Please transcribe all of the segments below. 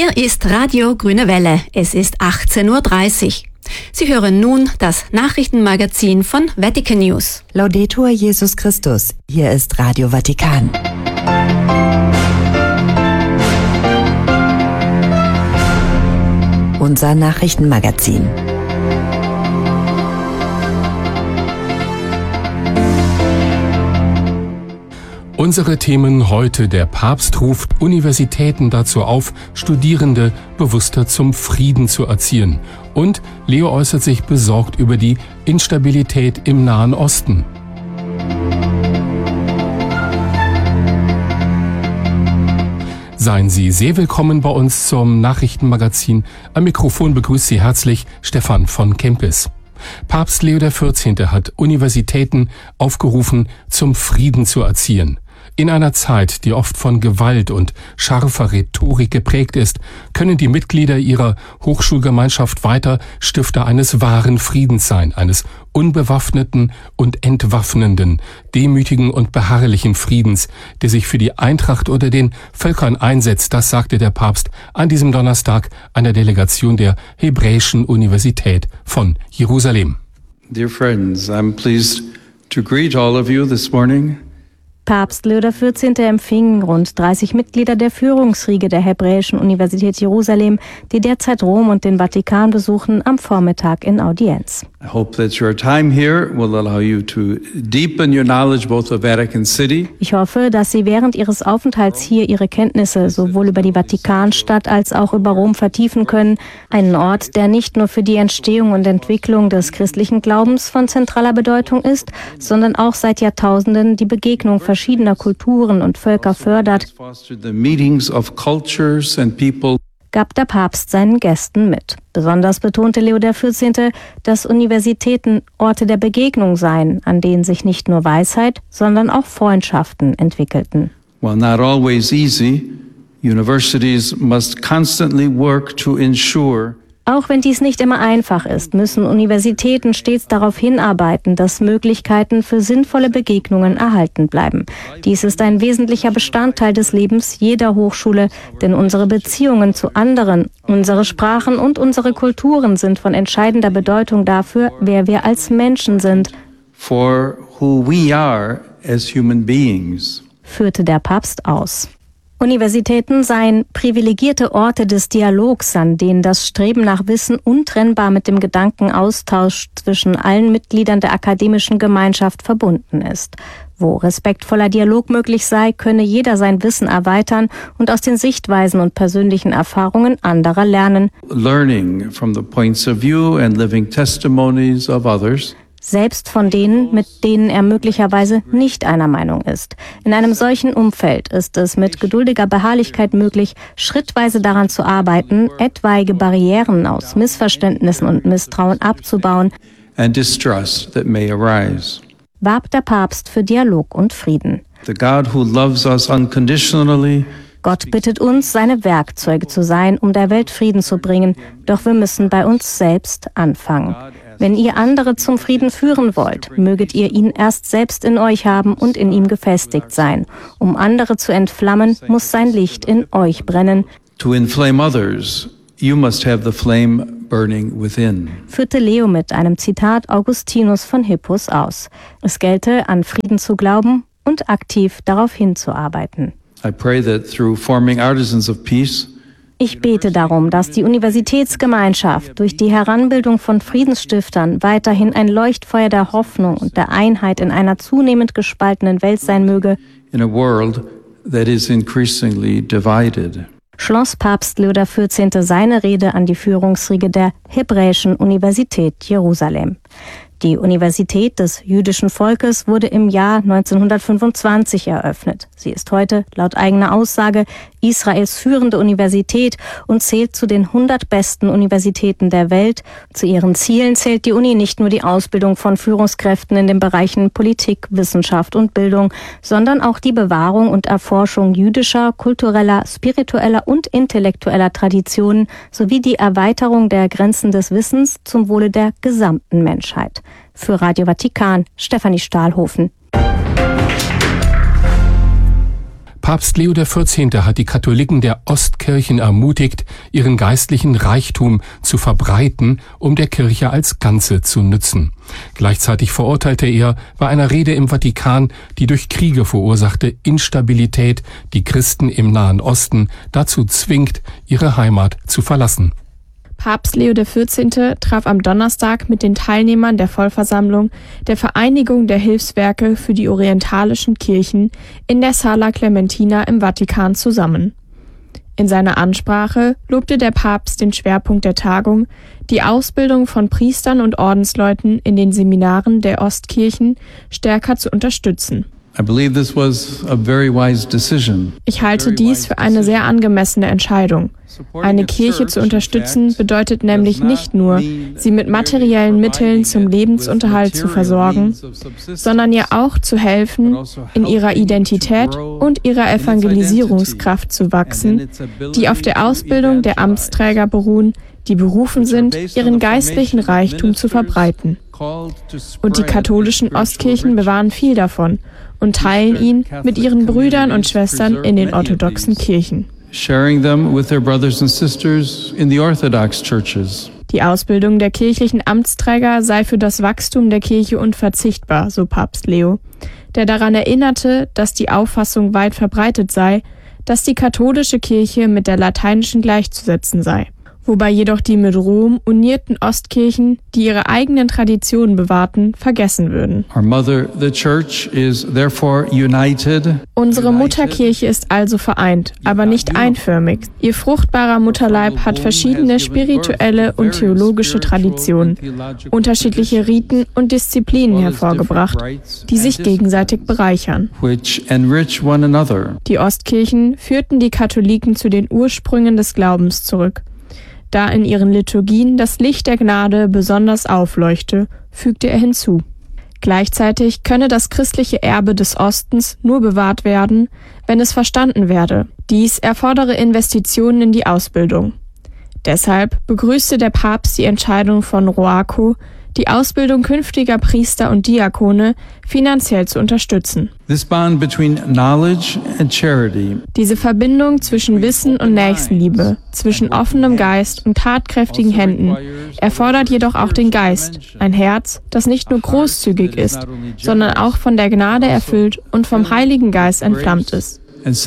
Hier ist Radio Grüne Welle. Es ist 18:30 Uhr. Sie hören nun das Nachrichtenmagazin von Vatican News. Laudetur Jesus Christus. Hier ist Radio Vatikan. Unser Nachrichtenmagazin. Unsere Themen heute: Der Papst ruft Universitäten dazu auf, Studierende bewusster zum Frieden zu erziehen. Und Leo äußert sich besorgt über die Instabilität im Nahen Osten. Seien Sie sehr willkommen bei uns zum Nachrichtenmagazin. Am Mikrofon begrüßt Sie herzlich Stefan von Kempis. Papst Leo XIV. Hat Universitäten aufgerufen, zum Frieden zu erziehen. In einer Zeit, die oft von Gewalt und scharfer Rhetorik geprägt ist, können die Mitglieder ihrer Hochschulgemeinschaft weiter Stifter eines wahren Friedens sein, eines unbewaffneten und entwaffnenden, demütigen und beharrlichen Friedens, der sich für die Eintracht unter den Völkern einsetzt. Das sagte der Papst an diesem Donnerstag einer Delegation der Hebräischen Universität von Jerusalem. Dear friends, I'm pleased to greet all of you this morning. Papst Leo XIV. Empfing rund 30 Mitglieder der Führungsriege der Hebräischen Universität Jerusalem, die derzeit Rom und den Vatikan besuchen, am Vormittag in Audienz. I hope that your time here will allow you to deepen your knowledge both of Vatican City. Ich hoffe, dass Sie während Ihres Aufenthalts hier Ihre Kenntnisse sowohl über die Vatikanstadt als auch über Rom vertiefen können. Einen Ort, der nicht nur für die Entstehung und Entwicklung des christlichen Glaubens von zentraler Bedeutung ist, sondern auch seit Jahrtausenden die Begegnung verschiedener Kulturen und Völker fördert, gab der Papst seinen Gästen mit. Besonders betonte Leo XIV., dass Universitäten Orte der Begegnung seien, an denen sich nicht nur Weisheit, sondern auch Freundschaften entwickelten. While not always easy, universities must constantly work to ensure. Auch wenn dies nicht immer einfach ist, müssen Universitäten stets darauf hinarbeiten, dass Möglichkeiten für sinnvolle Begegnungen erhalten bleiben. Dies ist ein wesentlicher Bestandteil des Lebens jeder Hochschule, denn unsere Beziehungen zu anderen, unsere Sprachen und unsere Kulturen sind von entscheidender Bedeutung dafür, wer wir als Menschen sind. For who we are as human beings. Führte der Papst aus. Universitäten seien privilegierte Orte des Dialogs, an denen das Streben nach Wissen untrennbar mit dem Gedankenaustausch zwischen allen Mitgliedern der akademischen Gemeinschaft verbunden ist. Wo respektvoller Dialog möglich sei, könne jeder sein Wissen erweitern und aus den Sichtweisen und persönlichen Erfahrungen anderer lernen. Learning from the points of view and living testimonies of others. Selbst von denen, mit denen er möglicherweise nicht einer Meinung ist. In einem solchen Umfeld ist es mit geduldiger Beharrlichkeit möglich, schrittweise daran zu arbeiten, etwaige Barrieren aus Missverständnissen und Misstrauen abzubauen, and distrust that may arise. Warb der Papst für Dialog und Frieden. The God who loves us unconditionally. Gott bittet uns, seine Werkzeuge zu sein, um der Welt Frieden zu bringen, doch wir müssen bei uns selbst anfangen. Wenn ihr andere zum Frieden führen wollt, möget ihr ihn erst selbst in euch haben und in ihm gefestigt sein. Um andere zu entflammen, muss sein Licht in euch brennen. To inflame others, you must have the flame burning within. Führte Leo mit einem Zitat Augustinus von Hippus aus. Es gelte, an Frieden zu glauben und aktiv darauf hinzuarbeiten. I pray that through forming artisans of peace, ich bete darum, dass die Universitätsgemeinschaft durch die Heranbildung von Friedensstiftern weiterhin ein Leuchtfeuer der Hoffnung und der Einheit in einer zunehmend gespaltenen Welt sein möge, in a world that is increasingly divided. Schloss Papst Leo XIV. Seine Rede an die Führungsriege der Hebräischen Universität Jerusalem. Die Universität des jüdischen Volkes wurde im Jahr 1925 eröffnet. Sie ist heute, laut eigener Aussage, Israels führende Universität und zählt zu den 100 besten Universitäten der Welt. Zu ihren Zielen zählt die Uni nicht nur die Ausbildung von Führungskräften in den Bereichen Politik, Wissenschaft und Bildung, sondern auch die Bewahrung und Erforschung jüdischer, kultureller, spiritueller und intellektueller Traditionen sowie die Erweiterung der Grenzen des Wissens zum Wohle der gesamten Menschheit. Für Radio Vatikan, Stefanie Stahlhofen. Papst Leo XIV. Hat die Katholiken der Ostkirchen ermutigt, ihren geistlichen Reichtum zu verbreiten, um der Kirche als Ganze zu nützen. Gleichzeitig verurteilte er bei einer Rede im Vatikan die durch Kriege verursachte Instabilität, die Christen im Nahen Osten dazu zwingt, ihre Heimat zu verlassen. Papst Leo XIV. Traf am Donnerstag mit den Teilnehmern der Vollversammlung der Vereinigung der Hilfswerke für die orientalischen Kirchen in der Sala Clementina im Vatikan zusammen. In seiner Ansprache lobte der Papst den Schwerpunkt der Tagung, die Ausbildung von Priestern und Ordensleuten in den Seminaren der Ostkirchen stärker zu unterstützen. Ich halte dies für eine sehr angemessene Entscheidung. Eine Kirche zu unterstützen bedeutet nämlich nicht nur, sie mit materiellen Mitteln zum Lebensunterhalt zu versorgen, sondern ihr auch zu helfen, in ihrer Identität und ihrer Evangelisierungskraft zu wachsen, die auf der Ausbildung der Amtsträger beruhen, die berufen sind, ihren geistlichen Reichtum zu verbreiten. Und die katholischen Ostkirchen bewahren viel davon und teilen ihn mit ihren Brüdern und Schwestern in den orthodoxen Kirchen. Die Ausbildung der kirchlichen Amtsträger sei für das Wachstum der Kirche unverzichtbar, so Papst Leo, der daran erinnerte, dass die Auffassung weit verbreitet sei, dass die katholische Kirche mit der lateinischen gleichzusetzen sei. Wobei jedoch die mit Rom unierten Ostkirchen, die ihre eigenen Traditionen bewahrten, vergessen würden. Unsere Mutterkirche ist also vereint, aber nicht einförmig. Ihr fruchtbarer Mutterleib hat verschiedene spirituelle und theologische Traditionen, unterschiedliche Riten und Disziplinen hervorgebracht, die sich gegenseitig bereichern. Die Ostkirchen führten die Katholiken zu den Ursprüngen des Glaubens zurück. Da in ihren Liturgien das Licht der Gnade besonders aufleuchte, fügte er hinzu. Gleichzeitig könne das christliche Erbe des Ostens nur bewahrt werden, wenn es verstanden werde. Dies erfordere Investitionen in die Ausbildung. Deshalb begrüßte der Papst die Entscheidung von Roaco, die Ausbildung künftiger Priester und Diakone finanziell zu unterstützen. Diese Verbindung zwischen Wissen und Nächstenliebe, zwischen offenem Geist und tatkräftigen Händen, erfordert jedoch auch den Geist, ein Herz, das nicht nur großzügig ist, sondern auch von der Gnade erfüllt und vom Heiligen Geist entflammt ist.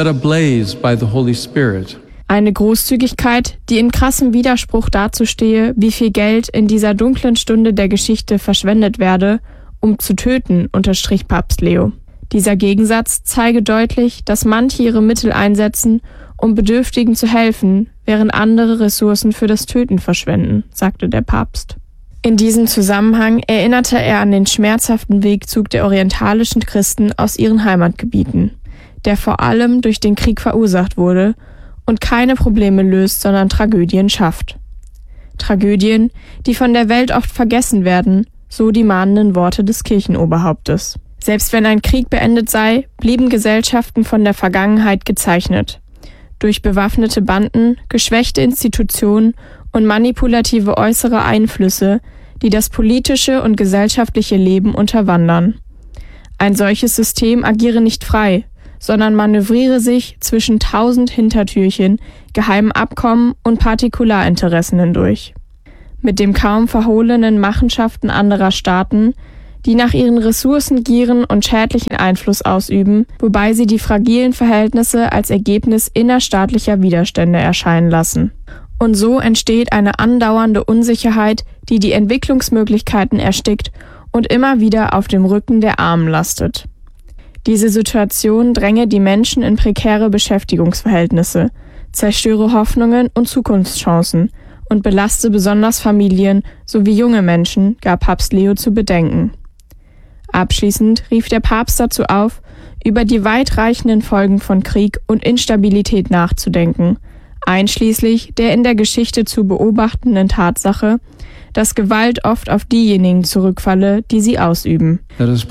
Eine Großzügigkeit, die in krassem Widerspruch dazu stehe, wie viel Geld in dieser dunklen Stunde der Geschichte verschwendet werde, um zu töten, unterstrich Papst Leo. Dieser Gegensatz zeige deutlich, dass manche ihre Mittel einsetzen, um Bedürftigen zu helfen, während andere Ressourcen für das Töten verschwenden, sagte der Papst. In diesem Zusammenhang erinnerte er an den schmerzhaften Wegzug der orientalischen Christen aus ihren Heimatgebieten, der vor allem durch den Krieg verursacht wurde und keine Probleme löst, sondern Tragödien schafft. Tragödien, die von der Welt oft vergessen werden, so die mahnenden Worte des Kirchenoberhauptes. Selbst wenn ein Krieg beendet sei, blieben Gesellschaften von der Vergangenheit gezeichnet. Durch bewaffnete Banden, geschwächte Institutionen und manipulative äußere Einflüsse, die das politische und gesellschaftliche Leben unterwandern. Ein solches System agiere nicht frei, sondern manövriere sich zwischen 1000 Hintertürchen, geheimen Abkommen und Partikularinteressen hindurch. Mit dem kaum verhohlenen Machenschaften anderer Staaten, die nach ihren Ressourcen gieren und schädlichen Einfluss ausüben, wobei sie die fragilen Verhältnisse als Ergebnis innerstaatlicher Widerstände erscheinen lassen. Und so entsteht eine andauernde Unsicherheit, die die Entwicklungsmöglichkeiten erstickt und immer wieder auf dem Rücken der Armen lastet. Diese Situation dränge die Menschen in prekäre Beschäftigungsverhältnisse, zerstöre Hoffnungen und Zukunftschancen und belaste besonders Familien sowie junge Menschen, gab Papst Leo zu bedenken. Abschließend rief der Papst dazu auf, über die weitreichenden Folgen von Krieg und Instabilität nachzudenken, einschließlich der in der Geschichte zu beobachtenden Tatsache, dass Gewalt oft auf diejenigen zurückfalle, die sie ausüben.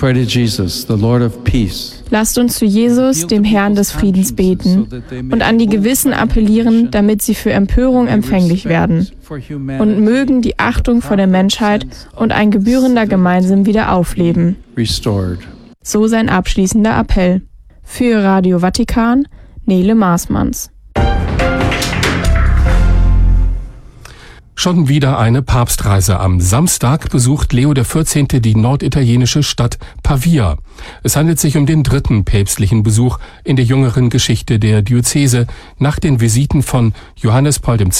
Lasst uns zu Jesus, dem Herrn des Friedens, beten und an die Gewissen appellieren, damit sie für Empörung empfänglich werden und mögen die Achtung vor der Menschheit und ein gebührender Gemeinsam wieder aufleben. So sein abschließender Appell. Für Radio Vatikan, Nele Maasmanns. Schon wieder eine Papstreise. Am Samstag besucht Leo XIV. Die norditalienische Stadt Pavia. Es handelt sich um den dritten päpstlichen Besuch in der jüngeren Geschichte der Diözese nach den Visiten von Johannes Paul II.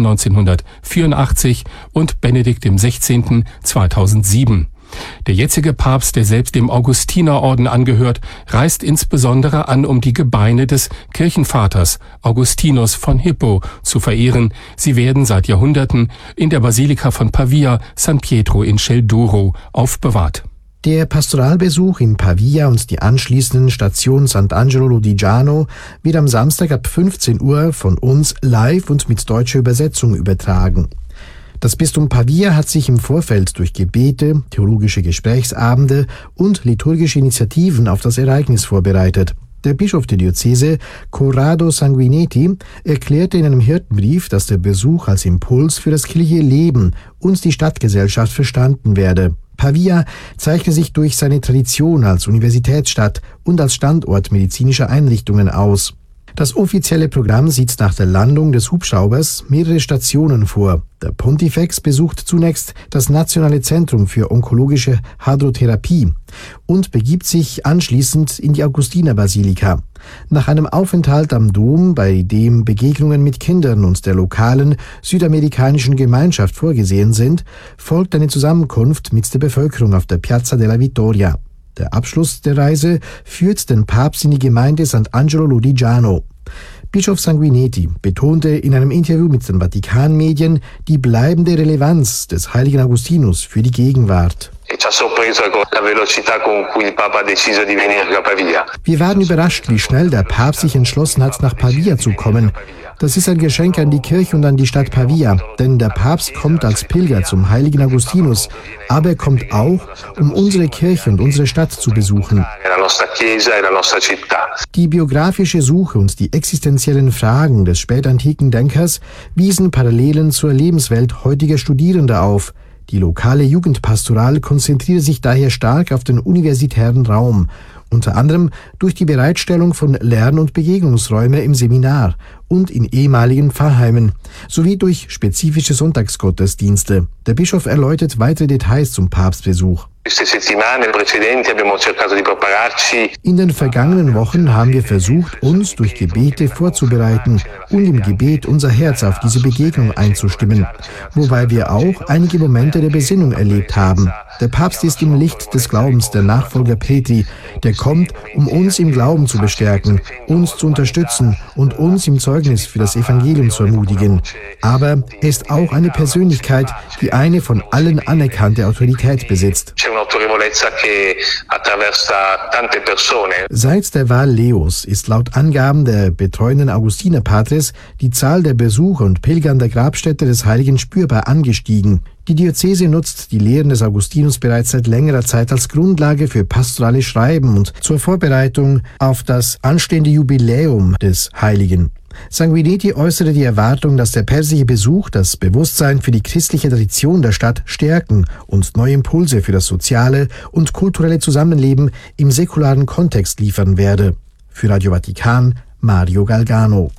1984 und Benedikt XVI. 2007. Der jetzige Papst, der selbst dem Augustinerorden angehört, reist insbesondere an, um die Gebeine des Kirchenvaters Augustinus von Hippo zu verehren. Sie werden seit Jahrhunderten in der Basilika von Pavia, San Pietro in Celduro, aufbewahrt. Der Pastoralbesuch in Pavia und die anschließenden Station Sant'Angelo Lodigiano wird am Samstag ab 15 Uhr von uns live und mit deutscher Übersetzung übertragen. Das Bistum Pavia hat sich im Vorfeld durch Gebete, theologische Gesprächsabende und liturgische Initiativen auf das Ereignis vorbereitet. Der Bischof der Diözese, Corrado Sanguinetti, erklärte in einem Hirtenbrief, dass der Besuch als Impuls für das kirchliche Leben und die Stadtgesellschaft verstanden werde. Pavia zeichne sich durch seine Tradition als Universitätsstadt und als Standort medizinischer Einrichtungen aus. Das offizielle Programm sieht nach der Landung des Hubschraubers mehrere Stationen vor. Der Pontifex besucht zunächst das Nationale Zentrum für onkologische Hadrotherapie und begibt sich anschließend in die Augustinerbasilika. Nach einem Aufenthalt am Dom, bei dem Begegnungen mit Kindern und der lokalen südamerikanischen Gemeinschaft vorgesehen sind, folgt eine Zusammenkunft mit der Bevölkerung auf der Piazza della Vittoria. Der Abschluss der Reise führt den Papst in die Gemeinde Sant'Angelo Lodigiano. Bischof Sanguinetti betonte in einem Interview mit den Vatikanmedien die bleibende Relevanz des heiligen Augustinus für die Gegenwart. Wir waren überrascht, wie schnell der Papst sich entschlossen hat, nach Pavia zu kommen. Das ist ein Geschenk an die Kirche und an die Stadt Pavia, denn der Papst kommt als Pilger zum heiligen Augustinus, aber er kommt auch, um unsere Kirche und unsere Stadt zu besuchen. Die biografische Suche und die existenziellen Fragen des spätantiken Denkers wiesen Parallelen zur Lebenswelt heutiger Studierender auf. Die lokale Jugendpastoral konzentriert sich daher stark auf den universitären Raum, unter anderem durch die Bereitstellung von Lern- und Begegnungsräumen im Seminar und in ehemaligen Pfarrheimen, sowie durch spezifische Sonntagsgottesdienste. Der Bischof erläutert weitere Details zum Papstbesuch. In den vergangenen Wochen haben wir versucht, uns durch Gebete vorzubereiten und im Gebet unser Herz auf diese Begegnung einzustimmen, wobei wir auch einige Momente der Besinnung erlebt haben. Der Papst ist im Licht des Glaubens der Nachfolger Petri, der kommt, um uns im Glauben zu bestärken, uns zu unterstützen und uns im Zeugnis für das Evangelium zu ermutigen. Aber er ist auch eine Persönlichkeit, die eine von allen anerkannte Autorität besitzt. Seit der Wahl Leos ist laut Angaben der betreuenden Augustinerpatres die Zahl der Besucher und Pilger an der Grabstätte des Heiligen spürbar angestiegen. Die Diözese nutzt die Lehren des Augustinus bereits seit längerer Zeit als Grundlage für pastorale Schreiben und zur Vorbereitung auf das anstehende Jubiläum des Heiligen. Sanguinetti äußerte die Erwartung, dass der päpstliche Besuch das Bewusstsein für die christliche Tradition der Stadt stärken und neue Impulse für das soziale und kulturelle Zusammenleben im säkularen Kontext liefern werde. Für Radio Vatikan, Mario Galgano.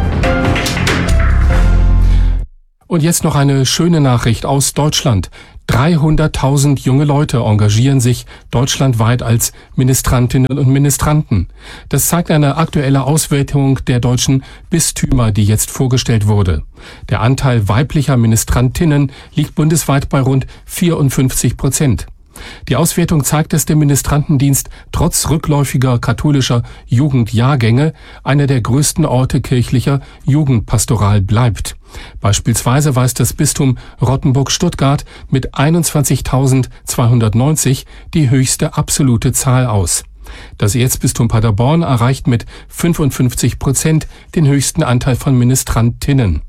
Und jetzt noch eine schöne Nachricht aus Deutschland. 300.000 junge Leute engagieren sich deutschlandweit als Ministrantinnen und Ministranten. Das zeigt eine aktuelle Auswertung der deutschen Bistümer, die jetzt vorgestellt wurde. Der Anteil weiblicher Ministrantinnen liegt bundesweit bei rund 54%. Die Auswertung zeigt, dass der Ministrantendienst trotz rückläufiger katholischer Jugendjahrgänge einer der größten Orte kirchlicher Jugendpastoral bleibt. Beispielsweise weist das Bistum Rottenburg-Stuttgart mit 21.290 die höchste absolute Zahl aus. Das Erzbistum Paderborn erreicht mit 55% den höchsten Anteil von Ministrantinnen.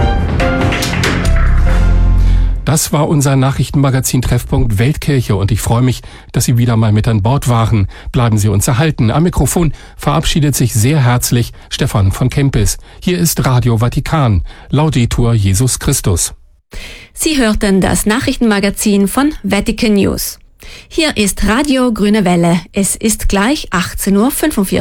Das war unser Nachrichtenmagazin Treffpunkt Weltkirche und ich freue mich, dass Sie wieder mal mit an Bord waren. Bleiben Sie uns erhalten. Am Mikrofon verabschiedet sich sehr herzlich Stefan von Kempis. Hier ist Radio Vatikan. Laudetur Jesus Christus. Sie hörten das Nachrichtenmagazin von Vatican News. Hier ist Radio Grüne Welle. Es ist gleich 18:45 Uhr.